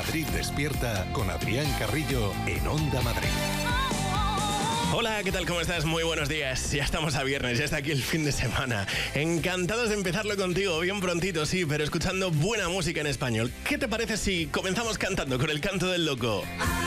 Madrid Despierta con Adrián Carrillo en Onda Madrid. Hola, ¿qué tal? ¿Cómo estás? Muy buenos días. Ya estamos a viernes, ya está aquí el fin de semana. Encantados de empezarlo contigo, bien prontito, sí, pero escuchando buena música en español. ¿Qué te parece si comenzamos cantando con El Canto del Loco?